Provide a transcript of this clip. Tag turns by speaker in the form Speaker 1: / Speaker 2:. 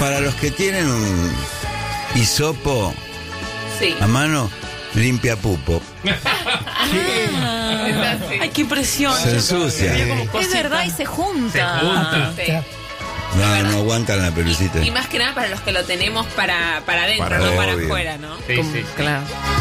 Speaker 1: para los que tienen un hisopo
Speaker 2: Sí.
Speaker 1: a mano, limpia pupo.
Speaker 2: Es así.
Speaker 3: Ay, qué impresión.
Speaker 1: Se ensucia.
Speaker 3: Es verdad, y se junta.
Speaker 2: Sí.
Speaker 1: No aguantan la pelucita.
Speaker 2: Y más que nada para los que lo tenemos para adentro,
Speaker 1: Para
Speaker 2: no para
Speaker 1: obvio.
Speaker 2: afuera, ¿no?
Speaker 4: Sí, sí.
Speaker 3: Claro.